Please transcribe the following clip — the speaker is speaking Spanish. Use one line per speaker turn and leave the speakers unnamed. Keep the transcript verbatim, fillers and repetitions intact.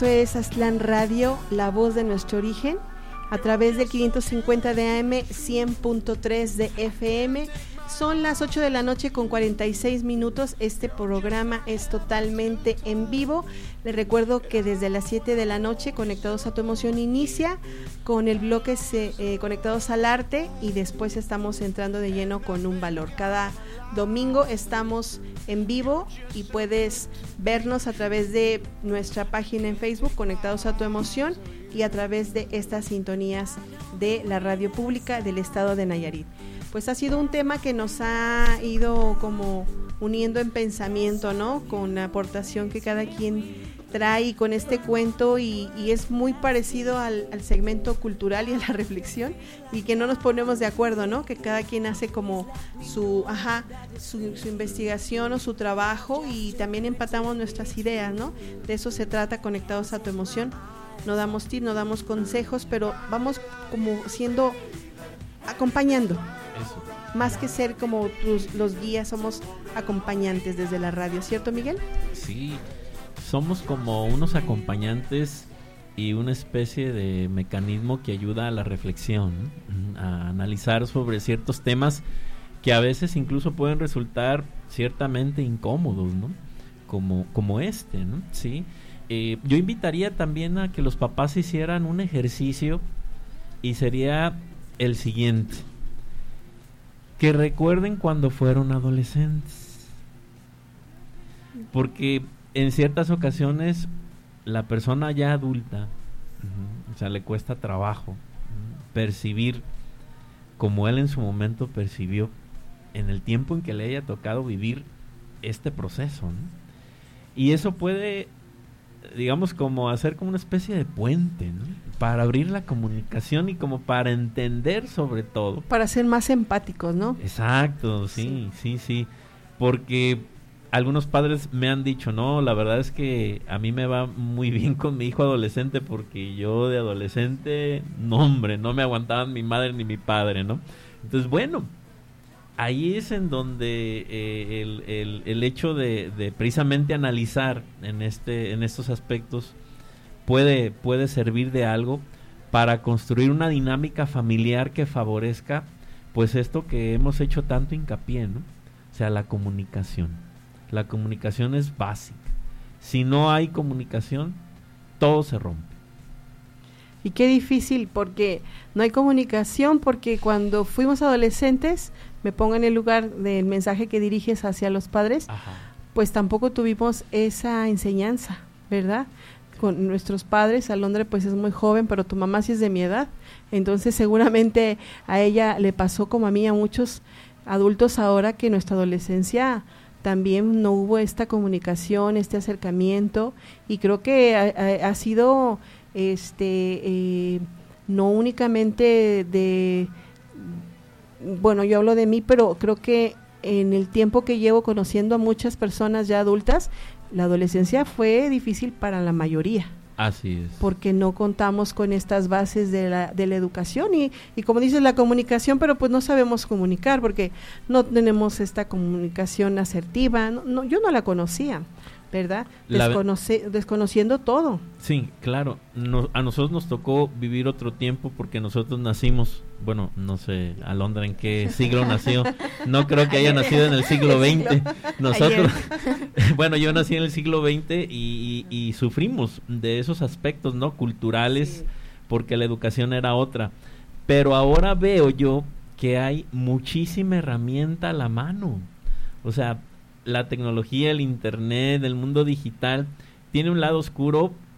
Es Aztlán Radio, la voz de nuestro origen, a través del quinientos cincuenta de A M, cien punto tres de F M. Son las ocho de la noche con cuarenta y seis minutos. Este programa es totalmente en vivo. Les recuerdo que desde las siete de la noche, Conectados a tu Emoción inicia con el bloque eh, Conectados al Arte, y después estamos entrando de lleno con un valor. Cada domingo estamos en vivo y puedes vernos a través de nuestra página en Facebook, Conectados a tu Emoción, y a través de estas sintonías de la radio pública del estado de Nayarit. Pues ha sido un tema que nos ha ido como uniendo en pensamiento, ¿no? Con la aportación que cada quien trae con este cuento, y, y es muy parecido al, al segmento cultural y a la reflexión, y que no nos ponemos de acuerdo, ¿no? Que cada quien hace como su, ajá, su, su investigación o su trabajo, y también empatamos nuestras ideas, ¿no? De eso se trata Conectados a tu Emoción. No damos tips, no damos consejos, pero vamos como siendo, acompañando. Eso. Más que ser como tus, los guías, somos acompañantes desde la radio, ¿cierto, Miguel?
Sí, somos como unos acompañantes y una especie de mecanismo que ayuda a la reflexión, a analizar sobre ciertos temas que a veces incluso pueden resultar ciertamente incómodos, ¿no? Como, como este, ¿no? Sí. Eh, yo invitaría también a que los papás hicieran un ejercicio, y sería el siguiente: que recuerden cuando fueron adolescentes, porque en ciertas ocasiones la persona ya adulta, uh-huh, o sea, le cuesta trabajo uh-huh, percibir como él en su momento percibió en el tiempo en que le haya tocado vivir este proceso, ¿no? Y eso puede, digamos, como hacer como una especie de puente, ¿no? Para abrir la comunicación y como para entender, sobre todo.
Para ser más empáticos, ¿no?
Exacto, sí, sí, sí, sí. Porque algunos padres me han dicho, no, la verdad es que a mí me va muy bien con mi hijo adolescente, porque yo de adolescente, no hombre, no me aguantaban mi madre ni mi padre, ¿no? Entonces, bueno, ahí es en donde eh, el, el, el hecho de, de precisamente analizar en este en estos aspectos puede, puede servir de algo para construir una dinámica familiar que favorezca pues esto que hemos hecho tanto hincapié, ¿no? O sea, la comunicación. La comunicación es básica. Si no hay comunicación, todo se rompe.
Y qué difícil, porque no hay comunicación, porque cuando fuimos adolescentes, me pongo en el lugar del mensaje que diriges hacia los padres, ajá, pues tampoco tuvimos esa enseñanza, ¿verdad? Con nuestros padres. Alondra pues es muy joven, pero tu mamá sí es de mi edad, entonces seguramente a ella le pasó como a mí, a muchos adultos ahora, que en nuestra adolescencia también no hubo esta comunicación, este acercamiento, y creo que ha, ha, ha sido este eh, no únicamente de, bueno, yo hablo de mí, pero creo que en el tiempo que llevo conociendo a muchas personas ya adultas, la adolescencia fue difícil para la mayoría.
Así es.
Porque no contamos con estas bases de la, de la educación y, y como dices, la comunicación, pero pues no sabemos comunicar porque no tenemos esta comunicación asertiva. No, no, yo no la conocía, ¿verdad? Desconoce, desconociendo todo.
Sí, claro. No, a nosotros nos tocó vivir otro tiempo porque nosotros nacimos, bueno, no sé, Alondra, ¿en qué siglo nació? No creo que haya nacido en el siglo veinte. Nosotros, bueno, yo nací en el siglo veinte y, y, y sufrimos de esos aspectos, ¿no? Culturales, sí, porque la educación era otra. Pero ahora veo yo que hay muchísima herramienta a la mano. O sea, la tecnología, el internet, el mundo digital tiene un lado oscuro